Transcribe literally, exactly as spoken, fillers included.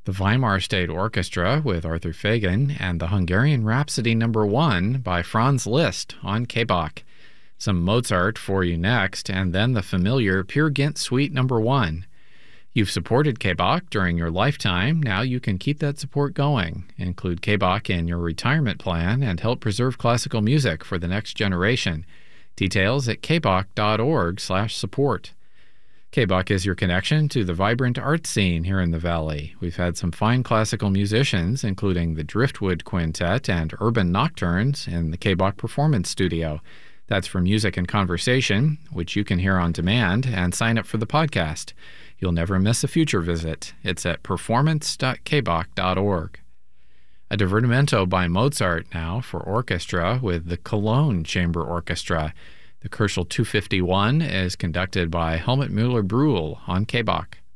the Weimar State Orchestra with Arthur Fagan, and the Hungarian Rhapsody Number One by Franz Liszt on K B O C. Some Mozart for you next, and then the familiar Peer Gynt Suite Number One. You've supported K B O C during your lifetime. Now you can keep that support going. Include K B O C in your retirement plan and help preserve classical music for the next generation. Details at kboc.org slash support. K B O C is your connection to the vibrant art scene here in the Valley. We've had some fine classical musicians, including the Driftwood Quintet and Urban Nocturnes in the K B O C Performance Studio. That's for music and conversation, which you can hear on demand, and sign up for the podcast. You'll never miss a future visit. It's at performance dot k b o c dot org. A divertimento by Mozart now for orchestra with the Cologne Chamber Orchestra. The Koerschel two fifty-one is conducted by Helmut Müller-Brühl on K B O C.